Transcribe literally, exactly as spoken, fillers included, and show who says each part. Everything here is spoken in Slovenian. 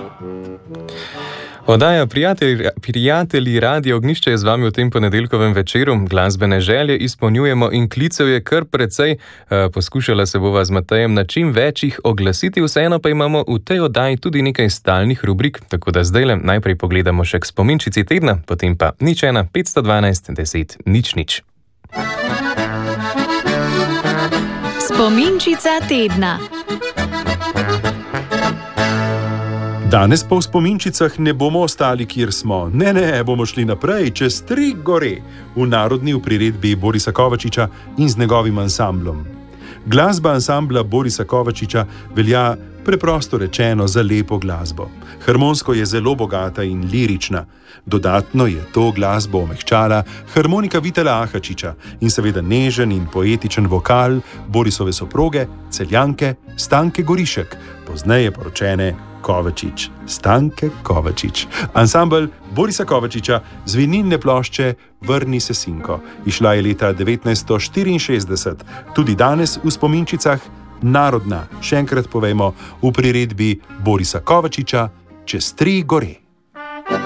Speaker 1: Oddaja Prijatelji, prijatelji Radio Ognjišče je z vami v tem ponedeljkovem večeru. Glasbene želje izpolnjujemo in klicev je kar precej. Poskušala se bova z Matejem na čim večjih oglasiti, vseeno pa imamo v tej oddaji tudi nekaj stalnih rubrik, tako da zdajle najprej pogledamo še k spominčici tedna, potem pa nič ena petsto dvanajst deset nič nič.
Speaker 2: Spominčica tedna.
Speaker 3: Danes pa v spominčicah ne bomo ostali, kjer smo. Ne, ne, bomo šli naprej, čez tri gore, v narodni v priredbi Borisa Kovačiča in z njegovim ansamblom. Glasba ansambla Borisa Kovačiča velja preprosto rečeno za lepo glasbo. Harmonsko je zelo bogata in lirična. Dodatno je to glasbo omehčala harmonika Vitala Ahačiča in seveda nežen in poetičen vokal Borisove soproge, Celjanke Stanke Gorišek, pozneje poročene Kovačič, Stanke Kovačič. Ansambel Borisa Kovačiča z vinilne plošče Vrni se, sinko. Išla je leta devetnajststo štiriinšestdeset. Tudi danes v spominčicah narodna, še enkrat povejmo, v priredbi Borisa Kovačiča Čez tri gore.